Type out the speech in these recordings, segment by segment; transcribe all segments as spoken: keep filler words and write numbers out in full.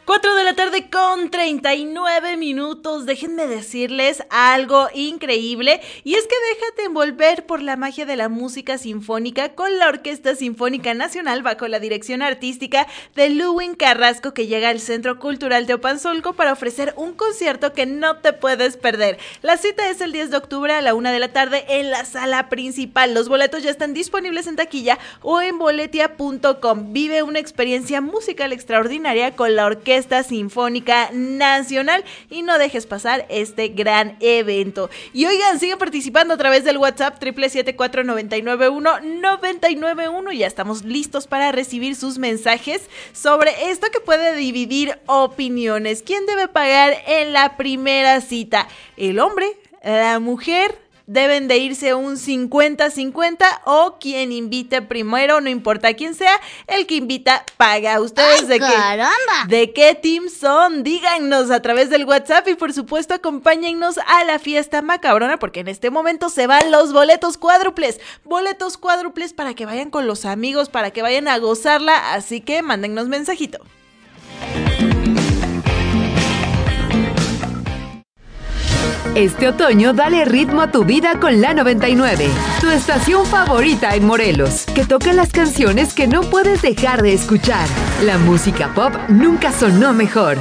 cuatro de la tarde con treinta y nueve minutos. Déjenme decirles algo increíble, y es que déjate envolver por la magia de la música sinfónica con la Orquesta Sinfónica Nacional bajo la dirección artística de Luwin Carrasco, que llega al Centro Cultural Teopanzolco para ofrecer un concierto que no te puedes perder. La cita es el diez de octubre a la una de la tarde en la sala principal. Los boletos ya están disponibles en taquilla o en boletia punto com. Vive una experiencia musical extraordinaria con la Orquesta Sinfónica Nacional y no dejes pasar este gran evento. Y oigan, sigan participando a través del WhatsApp siete siete cuatro, nueve nueve uno, nueve nueve uno. Ya estamos listos para recibir sus mensajes sobre esto que puede dividir opiniones. ¿Quién debe pagar en la primera cita? ¿El hombre? ¿La mujer? ¿Deben de irse un cincuenta cincuenta o quien invite primero, no importa quién sea, el que invita paga? ¿Ustedes ¡Ay, de caramba! qué, de qué team son? Díganos a través del WhatsApp y por supuesto acompáñennos a la fiesta macabrona, porque en este momento se van los boletos cuádruples, boletos cuádruples para que vayan con los amigos, para que vayan a gozarla, así que mándennos mensajito. Este otoño dale ritmo a tu vida con la noventa y nueve, tu estación favorita en Morelos, que toca las canciones que no puedes dejar de escuchar. La música pop nunca sonó mejor.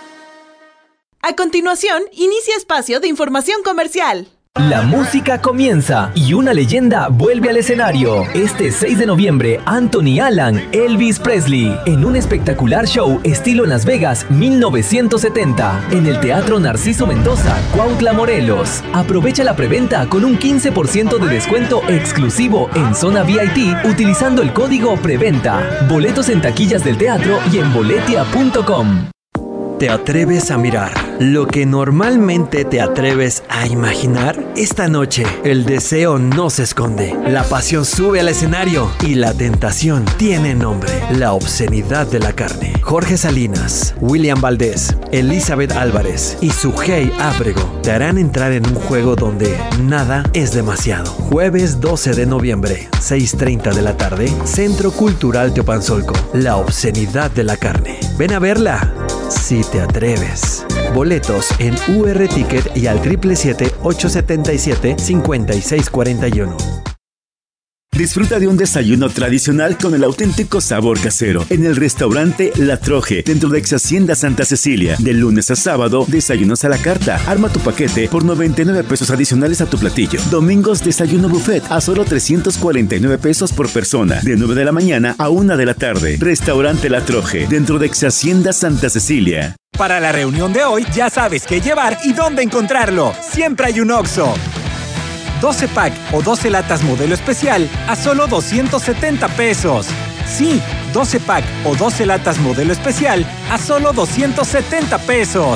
A continuación, inicia espacio de información comercial. La música comienza y una leyenda vuelve al escenario. Este seis de noviembre, Anthony Allen, Elvis Presley, en un espectacular show estilo Las Vegas mil novecientos setenta, en el Teatro Narciso Mendoza, Cuautla, Morelos. Aprovecha la preventa con un quince por ciento de descuento exclusivo en zona V I P utilizando el código PREVENTA. Boletos en taquillas del teatro y en boletia punto com. ¿Te atreves a mirar lo que normalmente te atreves a imaginar? Esta noche, el deseo no se esconde. La pasión sube al escenario y la tentación tiene nombre: la obscenidad de la carne. Jorge Salinas, William Valdés, Elizabeth Álvarez y Sujei Ábrego te harán entrar en un juego donde nada es demasiado. Jueves doce de noviembre, seis treinta de la tarde, Centro Cultural Teopanzolco. La obscenidad de la carne. Ven a verla si te atreves. Boletos en U R Ticket y al siete siete siete, ocho siete siete, cinco seis cuatro uno. Disfruta de un desayuno tradicional con el auténtico sabor casero en el restaurante La Troje, dentro de Ex Hacienda Santa Cecilia. De lunes a sábado, desayunos a la carta. Arma tu paquete por noventa y nueve pesos adicionales a tu platillo. Domingos, desayuno buffet a solo trescientos cuarenta y nueve pesos por persona, de nueve de la mañana a una de la tarde. Restaurante La Troje, dentro de Ex Hacienda Santa Cecilia. Para la reunión de hoy, ya sabes qué llevar y dónde encontrarlo. Siempre hay un Oxxo. doce pack o doce latas modelo especial a solo doscientos setenta pesos. Sí, doce pack o doce latas modelo especial a solo doscientos setenta pesos.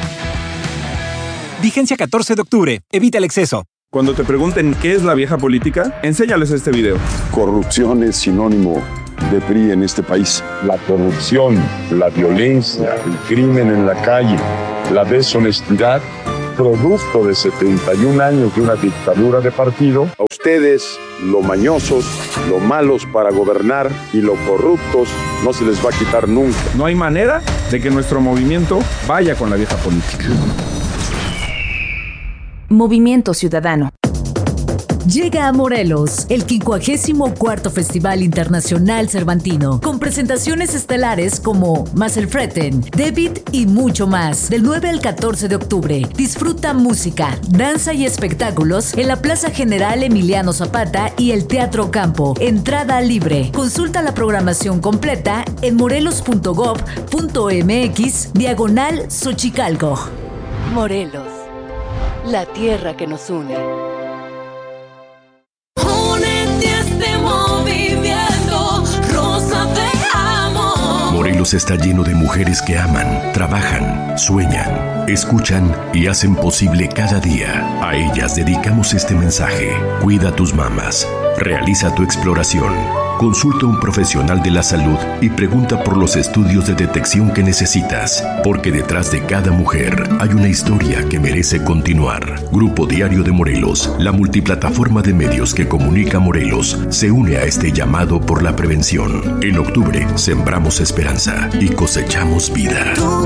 Vigencia catorce de octubre. Evita el exceso. Cuando te pregunten qué es la vieja política, enséñales este video. Corrupción es sinónimo de P R I en este país. La corrupción, la violencia, el crimen en la calle, la deshonestidad, producto de setenta y un años de una dictadura de partido. A ustedes, lo mañosos, lo malos para gobernar y lo corruptos, no se les va a quitar nunca. No hay manera de que nuestro movimiento vaya con la vieja política. Movimiento Ciudadano. Llega a Morelos el quincuagésimo cuarto Festival Internacional Cervantino, con presentaciones estelares como Maselfreten, David y mucho más. Del nueve al catorce de octubre, disfruta música, danza y espectáculos en la Plaza General Emiliano Zapata y el Teatro Campo. Entrada libre. Consulta la programación completa en morelos punto gob punto mx diagonal Xochicalco. Morelos, la tierra que nos une. Morelos está lleno de mujeres que aman, trabajan, sueñan, escuchan y hacen posible cada día. A ellas dedicamos este mensaje. Cuida tus mamas. Realiza tu exploración. Consulta a un profesional de la salud y pregunta por los estudios de detección que necesitas, porque detrás de cada mujer hay una historia que merece continuar. Grupo Diario de Morelos, la multiplataforma de medios que comunica Morelos, se une a este llamado por la prevención. En octubre, sembramos esperanza y cosechamos vida.